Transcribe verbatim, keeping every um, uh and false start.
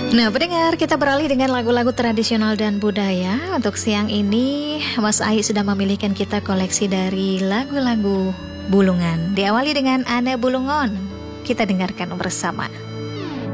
Nah, pendengar, kita beralih dengan lagu-lagu tradisional dan budaya. Untuk siang ini, Mas Ai sudah memilihkan kita koleksi dari lagu-lagu Bulungan. Diawali dengan Ana Bulungon. Kita dengarkan bersama.